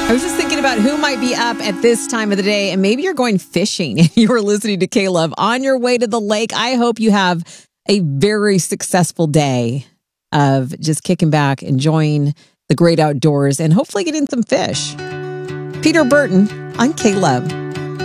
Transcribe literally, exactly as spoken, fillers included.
I was just thinking about who might be up at this time of the day, and maybe you're going fishing and you were listening to K-Love on your way to the lake. I hope you have a very successful day of just kicking back, enjoying the great outdoors, and hopefully getting some fish. Peter Burton on K-Love.